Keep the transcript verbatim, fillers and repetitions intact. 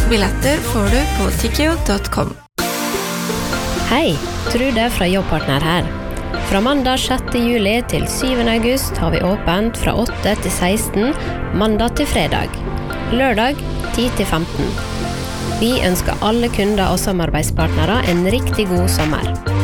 Billetter får du på tickio dot com. Hei, Trude fra Jobbpartner her. Fra mandag sjette juli til syvende august har vi åpent fra åtte til seksten, mandag til fredag. Lørdag ti til femten. Vi ønsker alle kunder og samarbeidspartnere en riktig god sommer.